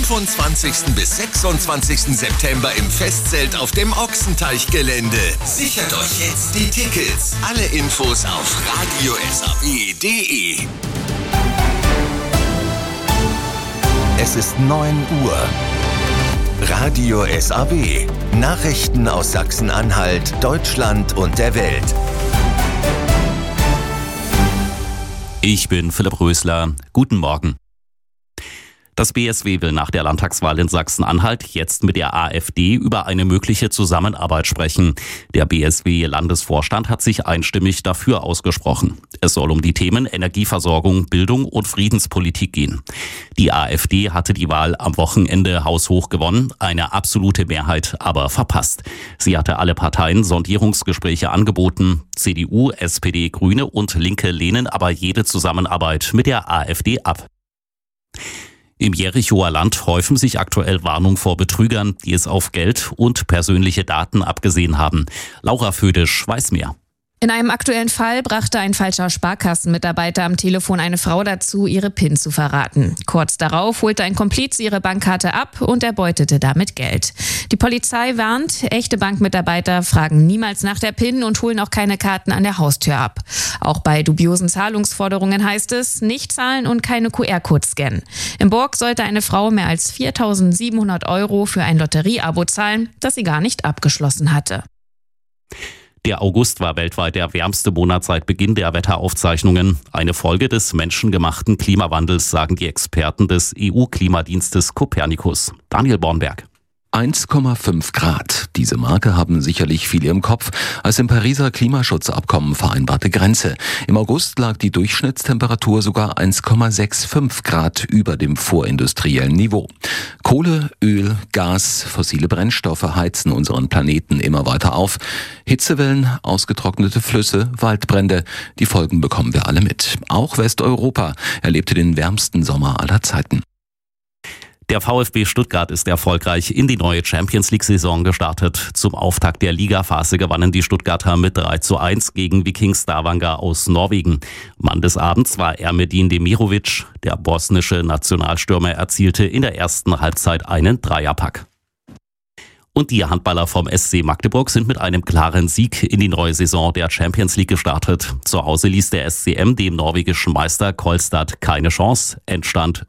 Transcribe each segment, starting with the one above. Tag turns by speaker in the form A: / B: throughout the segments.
A: 25. bis 26. September im Festzelt auf dem Ochsenteichgelände. Sichert euch jetzt die Tickets. Alle Infos auf radiosaw.de. Es ist 9 Uhr. Radio SAW. Nachrichten aus Sachsen-Anhalt, Deutschland und der Welt.
B: Ich bin Philipp Rösler. Guten Morgen. Das BSW will nach der Landtagswahl in Sachsen-Anhalt jetzt mit der AfD über eine mögliche Zusammenarbeit sprechen. Der BSW-Landesvorstand hat sich einstimmig dafür ausgesprochen. Es soll um die Themen Energieversorgung, Bildung und Friedenspolitik gehen. Die AfD hatte die Wahl am Wochenende haushoch gewonnen, eine absolute Mehrheit aber verpasst. Sie hatte alle Parteien Sondierungsgespräche angeboten. CDU, SPD, Grüne und Linke lehnen aber jede Zusammenarbeit mit der AfD ab. Im Jerichoer Land häufen sich aktuell Warnungen vor Betrügern, die es auf Geld und persönliche Daten abgesehen haben. Laura Födisch weiß mehr.
C: In einem aktuellen Fall brachte ein falscher Sparkassenmitarbeiter am Telefon eine Frau dazu, ihre PIN zu verraten. Kurz darauf holte ein Kompliz ihre Bankkarte ab und erbeutete damit Geld. Die Polizei warnt, echte Bankmitarbeiter fragen niemals nach der PIN und holen auch keine Karten an der Haustür ab. Auch bei dubiosen Zahlungsforderungen heißt es, nicht zahlen und keine QR-Codes scannen. In Burg sollte eine Frau mehr als 4.700 € für ein Lotterieabo zahlen, das sie gar nicht abgeschlossen hatte.
B: Der August war weltweit der wärmste Monat seit Beginn der Wetteraufzeichnungen. Eine Folge des menschengemachten Klimawandels, sagen die Experten des EU-Klimadienstes Copernicus. Daniel Bornberg.
D: 1,5 Grad. Diese Marke haben sicherlich viele im Kopf als im Pariser Klimaschutzabkommen vereinbarte Grenze. Im August lag die Durchschnittstemperatur sogar 1,65 Grad über dem vorindustriellen Niveau. Kohle, Öl, Gas, fossile Brennstoffe heizen unseren Planeten immer weiter auf. Hitzewellen, ausgetrocknete Flüsse, Waldbrände, die Folgen bekommen wir alle mit. Auch Westeuropa erlebte den wärmsten Sommer aller Zeiten.
B: Der VfB Stuttgart ist erfolgreich in die neue Champions-League-Saison gestartet. Zum Auftakt der Ligaphase gewannen die Stuttgarter mit 3:1 gegen Viking Stavanger aus Norwegen. Mann des Abends war Ermedin Demirovic. Der bosnische Nationalstürmer erzielte in der ersten Halbzeit einen Dreierpack. Und die Handballer vom SC Magdeburg sind mit einem klaren Sieg in die neue Saison der Champions League gestartet. Zu Hause ließ der SCM dem norwegischen Meister Kolstad keine Chance. Endstand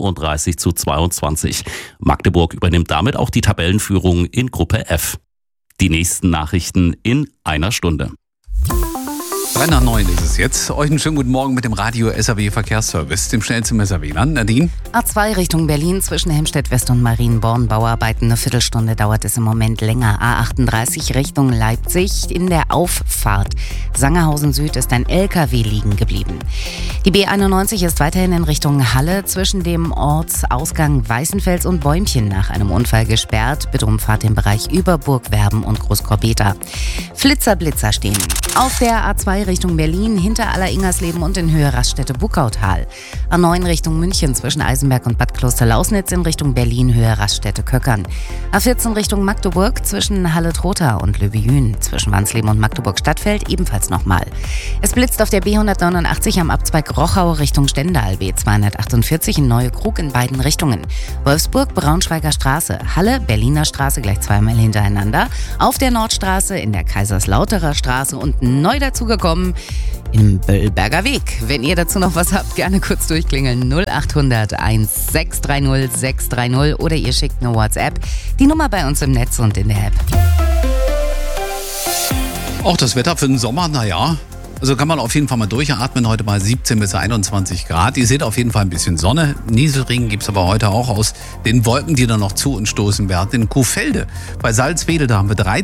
B: 37:22. Magdeburg übernimmt damit auch die Tabellenführung in Gruppe F. Die nächsten Nachrichten in einer Stunde.
E: 8:03 ist es jetzt. Euch einen schönen guten Morgen mit dem Radio SAW Verkehrsservice, dem schnellsten SAW-Land. Nadine?
F: A2 Richtung Berlin zwischen Helmstedt West und Marienborn. Bauarbeiten, eine Viertelstunde dauert es im Moment länger. A38 Richtung Leipzig in der Auffahrt. Sangerhausen Süd ist ein LKW liegen geblieben. Die B91 ist weiterhin in Richtung Halle zwischen dem Ortsausgang Weißenfels und Bäumchen nach einem Unfall gesperrt. Bitte umfahrt den Bereich über Burgwerben und Großkorbeta. Blitzer stehen. Auf der A2 Richtung Berlin, hinter Aller-Ingersleben und in Höhe Raststätte-Buckautal. A9 Richtung München zwischen Eisenberg und Bad Kloster-Lausnitz in Richtung Berlin, Höhe Raststätte-Köckern. A14 Richtung Magdeburg zwischen Halle-Trotha und Löwe-Jühn. Zwischen Wansleben und Magdeburg-Stadtfeld ebenfalls nochmal. Es blitzt auf der B189 am Abzweig Rochau Richtung Stendal. B248 in Neuekrug in beiden Richtungen. Wolfsburg, Braunschweiger Straße. Halle, Berliner Straße gleich zweimal hintereinander. Auf der Nordstraße, in der Kaiserslauterer Straße und neu dazugekommen im Böllberger Weg. Wenn ihr dazu noch was habt, gerne kurz durchklingeln. 0800 1630 630 oder ihr schickt eine WhatsApp. Die Nummer bei uns im Netz und in der App.
E: Auch das Wetter für den Sommer, naja. Also kann man auf jeden Fall mal durchatmen. Heute mal 17 bis 21 Grad. Ihr seht auf jeden Fall ein bisschen Sonne. Nieselregen gibt es aber heute auch aus den Wolken, die dann noch zu uns stoßen werden. In Kuhfelde bei Salzwedel, da haben wir 13